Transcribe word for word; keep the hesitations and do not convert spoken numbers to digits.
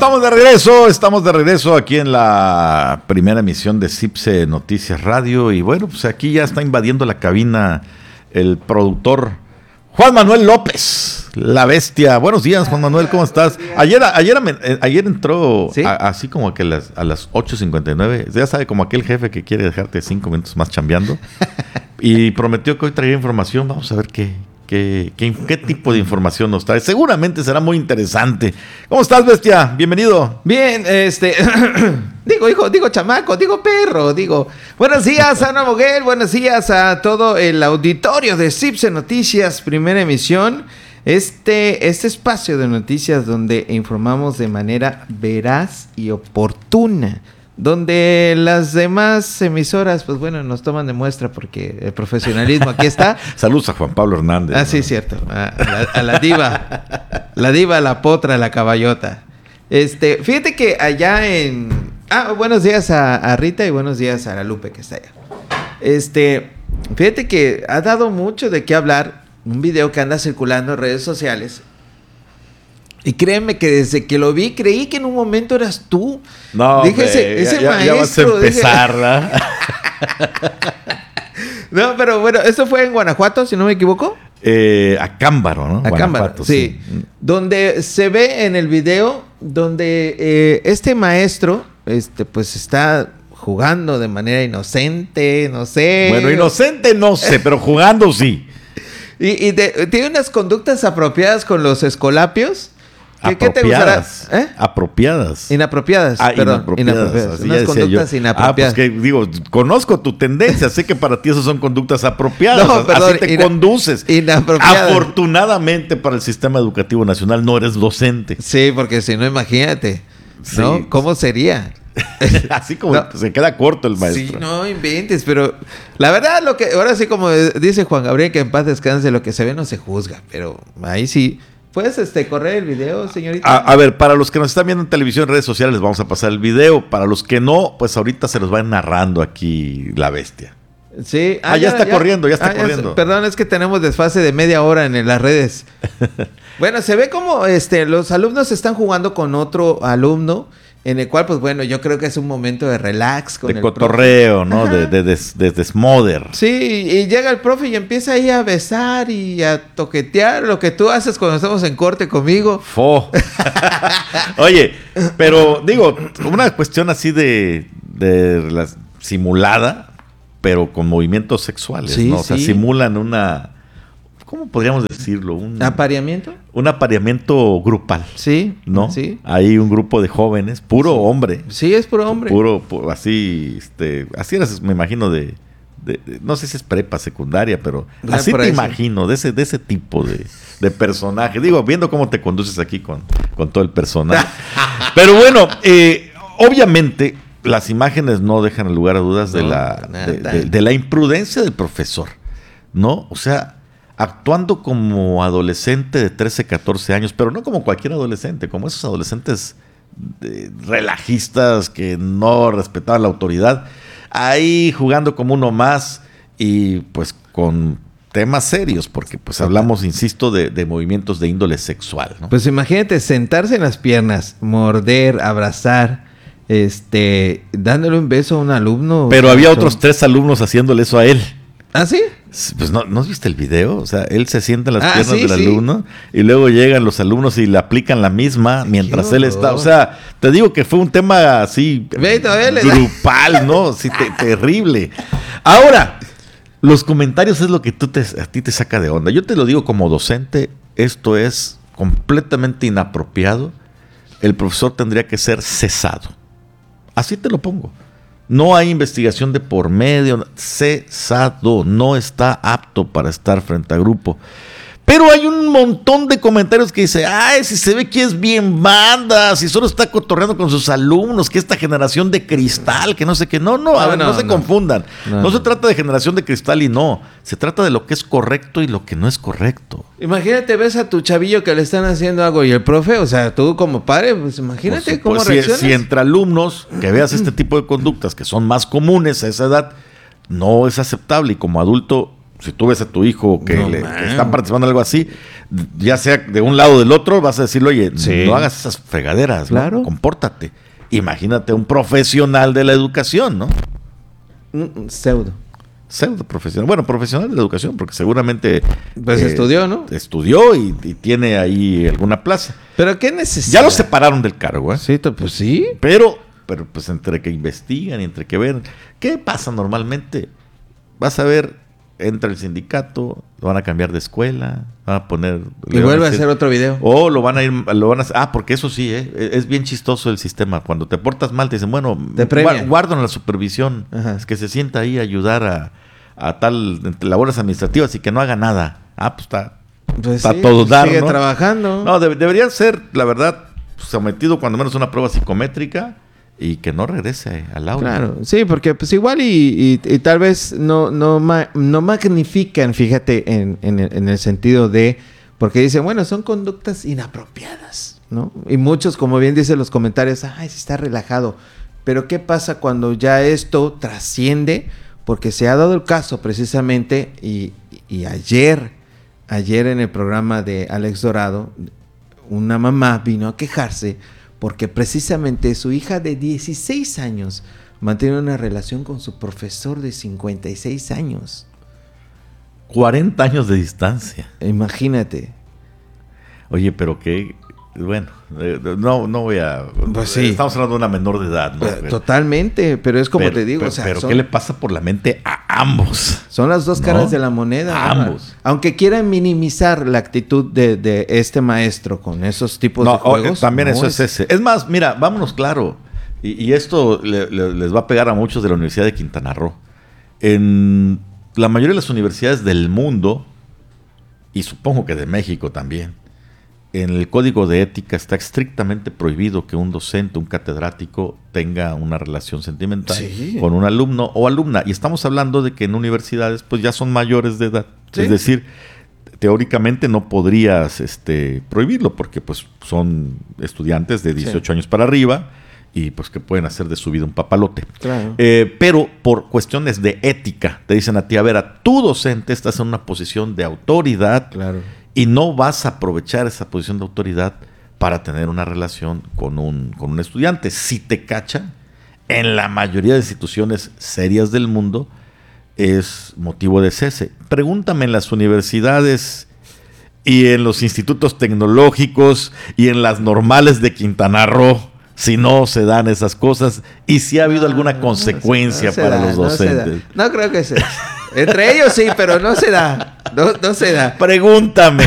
estamos de regreso, estamos de regreso aquí en la primera emisión de CIPSE Noticias Radio y bueno, pues aquí ya está invadiendo la cabina el productor Juan Manuel López, la bestia. Buenos días, Juan Manuel, ¿cómo estás? Ayer ayer, ayer entró ¿sí? a, así como que las, a las ocho cincuenta y nueve, ya sabe, como aquel jefe que quiere dejarte cinco minutos más chambeando y prometió que hoy traería información. Vamos a ver qué ¿Qué, qué, ¿Qué tipo de información nos trae? Seguramente será muy interesante. ¿Cómo estás, bestia? Bienvenido. Bien, este... digo, hijo, digo chamaco, digo perro, digo... Buenos días, Ana Moguel, buenos días a todo el auditorio de CIPSE Noticias, primera emisión. Este, este espacio de noticias donde informamos de manera veraz y oportuna. Donde las demás emisoras, pues bueno, nos toman de muestra porque el profesionalismo aquí está. Saludos a Juan Pablo Hernández. Ah, sí, ¿no? Cierto. A, a, la, a la diva. La diva, la potra, la caballota. Este, fíjate que allá en... Ah, buenos días a, a Rita y buenos días a la Lupe que está allá. Este, fíjate que ha dado mucho de qué hablar. Un video que anda circulando en redes sociales. Y créeme que desde que lo vi, creí que en un momento eras tú. No, dije, ese, ese ya, maestro. Ya vas a empezar, ¿verdad? No, pero bueno, ¿esto fue en Guanajuato, si no me equivoco? Eh, Acámbaro, ¿no? Acámbaro, sí. sí. Donde se ve en el video, donde eh, este maestro, este, pues está jugando de manera inocente, no sé. Bueno, inocente no sé, pero jugando sí. Y, y de, tiene unas conductas apropiadas con los escolapios. ¿Qué, ¿Qué te gustará? ¿Eh? Apropiadas. Inapropiadas, ah, perdón. Inapropiadas. inapropiadas. Unas conductas yo. inapropiadas. Ah, pues que digo, conozco tu tendencia, sé que para ti esas son conductas apropiadas. No, perdón, así te ina- conduces. Inapropiadas. Afortunadamente para el sistema educativo nacional no eres docente. Sí, porque si no, imagínate, ¿no? Sí. ¿Cómo sería? Así como no. Se queda corto el maestro. Sí, no inventes, pero la verdad, lo que ahora sí, como dice Juan Gabriel, que en paz descanse, lo que se ve no se juzga, pero ahí sí. ¿Puedes este, correr el video, señorita? A, a ver, para los que nos están viendo en televisión, en redes sociales, les vamos a pasar el video. Para los que no, pues ahorita se los va narrando aquí la bestia. Sí. Ah, ah ya, ya está ya, corriendo, ya está ah, corriendo. Ya, perdón, es que tenemos desfase de media hora en, en las redes. Bueno, se ve como este, los alumnos están jugando con otro alumno, en el cual, pues bueno, yo creo que es un momento de relax. Con de el cotorreo, profe. ¿no? De, de, de, de desmoder. Sí, y llega el profe y empieza ahí a besar y a toquetear, lo que tú haces cuando estamos en corte conmigo. Fo. Oye, pero digo, una cuestión así de, de la simulada, pero con movimientos sexuales, sí, ¿no? O sea, sí. simulan una... ¿Cómo podríamos decirlo? Un ¿Apareamiento? Un apareamiento grupal. Sí. ¿No? Sí. Hay un grupo de jóvenes, puro sí. hombre. Sí, es puro hombre. Puro, puro así, este, así eras, me imagino, de, de, de, no sé si es prepa, secundaria, pero ah, así te imagino, de ese, de ese tipo de, de personaje. Digo, viendo cómo te conduces aquí con, con todo el personaje. Pero bueno, eh, obviamente, las imágenes no dejan lugar a dudas de, no, la, de, de, de la imprudencia del profesor, ¿no? O sea, actuando como adolescente de trece, catorce años, pero no como cualquier adolescente, como esos adolescentes de, relajistas que no respetaban la autoridad, ahí jugando como uno más y pues con temas serios, porque pues hablamos, insisto, de, de movimientos de índole sexual, ¿no? Pues imagínate sentarse en las piernas, morder, abrazar, este, dándole un beso a un alumno. Pero había otros tres alumnos haciéndole eso a él. ¿Ah, sí? Pues no, ¿no viste el video? O sea, él se sienta en las ah, piernas sí, del sí. alumno y luego llegan los alumnos y le aplican la misma mientras él está. O sea, te digo que fue un tema así Beto, grupal, ¿no? Sí, te, terrible. Ahora, los comentarios es lo que tú te, a ti te saca de onda. Yo te lo digo como docente, esto es completamente inapropiado. El profesor tendría que ser cesado. Así te lo pongo. No hay investigación de por medio, cesado, no está apto para estar frente a grupo. Pero hay un montón de comentarios que dice, ay, si se ve que es bien banda, si solo está cotorreando con sus alumnos, que esta generación de cristal, que no sé qué. No, no, a no, ver, no, no se no. confundan. No. no se trata de generación de cristal y no. Se trata de lo que es correcto y lo que no es correcto. Imagínate, ves a tu chavillo que le están haciendo algo y el profe, o sea, tú como padre, pues imagínate pues, cómo pues, reaccionas. Si, si entre alumnos que veas este tipo de conductas que son más comunes a esa edad, no es aceptable y como adulto si tú ves a tu hijo que, no, le, que están participando en algo así, ya sea de un lado o del otro, vas a decirle, oye, sí. no hagas esas fregaderas, claro. ¿no? Compórtate. Imagínate un profesional de la educación, ¿no? Mm, pseudo. Pseudo profesional. Bueno, profesional de la educación, porque seguramente... Pues eh, estudió, ¿no? Estudió y, y tiene ahí alguna plaza. ¿Pero qué necesidad? Ya lo separaron del cargo, ¿eh? Sí, pues sí. Pero, pero pues entre que investigan y entre que ven... ¿Qué pasa normalmente? Vas a ver, entra el sindicato, lo van a cambiar de escuela, van a poner... Y vuelve a, a hacer otro video. O lo van a ir... lo van a Ah, porque eso sí, ¿eh? Es bien chistoso el sistema. Cuando te portas mal, te dicen, bueno, gu- guardan la supervisión. Ajá. Es que se sienta ahí a ayudar a... a tal labores administrativas y que no haga nada. Ah, pues está, pues está sí, todo pues dar, sigue ¿no? trabajando. No, de, debería ser, la verdad, sometido cuando menos a una prueba psicométrica y que no regrese al aula. Claro, sí, porque pues igual y, y, y tal vez no, no, ma, no magnifican, fíjate, en, en, en el sentido de, porque dicen, bueno, son conductas inapropiadas, ¿no? Y muchos, como bien dicen los comentarios, ay, se está relajado. Pero ¿qué pasa cuando ya esto trasciende? Porque se ha dado el caso precisamente, y, y ayer, ayer en el programa de Alex Dorado, una mamá vino a quejarse porque precisamente su hija de dieciséis años mantiene una relación con su profesor de cincuenta y seis años. cuarenta años de distancia. Imagínate. Oye, pero qué... Bueno, eh, no, no voy a... Pues sí. Estamos hablando de una menor de edad, ¿no? Pero, totalmente, pero es como pero, te digo. Pero, o sea, pero son, ¿qué le pasa por la mente a ambos? Son las dos caras ¿no? de la moneda. A ambos. Aunque quieran minimizar la actitud de, de este maestro con esos tipos no, de juegos. También no eso es... es ese. Es más, mira, vámonos claro. Y, y esto le, le, les va a pegar a muchos de la Universidad de Quintana Roo. En la mayoría de las universidades del mundo, y supongo que de México también, en el código de ética está estrictamente prohibido que un docente, un catedrático, tenga una relación sentimental sí. con un alumno o alumna. Y estamos hablando de que en universidades pues ya son mayores de edad. ¿Sí? Es decir, teóricamente no podrías este, prohibirlo porque pues son estudiantes de dieciocho sí. años para arriba y pues que pueden hacer de su vida un papalote. Claro. Eh, pero por cuestiones de ética, te dicen a ti, a ver, a tu docente estás en una posición de autoridad. Claro. Y no vas a aprovechar esa posición de autoridad para tener una relación con un, con un estudiante. Si te cachan, en la mayoría de instituciones serias del mundo, es motivo de cese. Pregúntame en las universidades y en los institutos tecnológicos y en las normales de Quintana Roo, si no se dan esas cosas y si ha habido no, alguna consecuencia no se, no se para da, los docentes. No, no creo que sea. Entre ellos sí, pero no se da. No, no se da. Pregúntame.